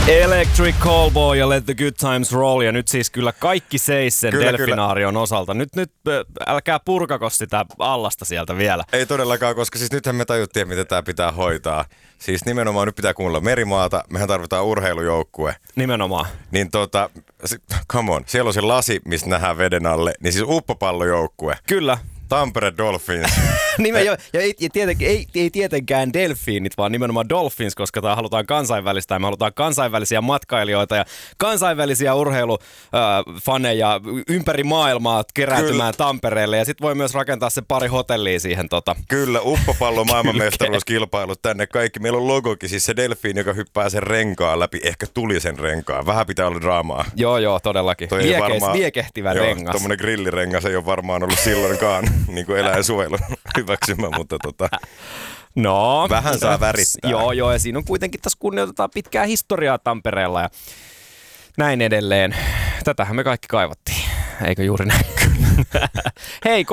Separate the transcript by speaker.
Speaker 1: Electric Callboy ja Let the Good Times Roll, ja nyt siis kyllä kaikki seis sen delfinaarion osalta. Nyt älkää purkako sitä allasta sieltä vielä.
Speaker 2: Ei todellakaan, koska siis nythän me tajuttiin, miten tämä pitää hoitaa. Siis nimenomaan nyt pitää kuunnella Merimaata, mehän tarvitaan urheilujoukkue.
Speaker 1: Nimenomaan.
Speaker 2: Niin come on, siellä on se lasi, mistä nähdään veden alle, niin siis uppopallojoukkue.
Speaker 1: Kyllä.
Speaker 2: Tampere Dolphins.
Speaker 1: Ei tietenkään delfiinit, vaan nimenomaan Dolphins, koska tämä halutaan kansainvälistä. Me halutaan kansainvälisiä matkailijoita ja kansainvälisiä urheilufaneja ympäri maailmaa keräytymään Tampereelle. Ja sitten voi myös rakentaa se pari hotellia siihen.
Speaker 2: Kyllä, uppopallo maailmanmestaruuskilpailut tänne kaikki. Meillä on logokin, siis se delfiini, joka hyppää sen renkaan läpi. Ehkä tuli sen renkaan. Vähän pitää olla draamaa.
Speaker 1: Joo, todellakin. Liekehtivä rengas.
Speaker 2: Tuommoinen grillirengas ei ole varmaan ollut silloinkaan niin kuin eläinsuojelun hyväksymä, mutta
Speaker 1: no,
Speaker 2: vähän saa värittää.
Speaker 1: Joo, ja siinä on kuitenkin tässä kunnioitetaan pitkää historiaa Tampereella ja näin edelleen. Tätähän me kaikki kaivattiin, eikö juuri näin? Hei,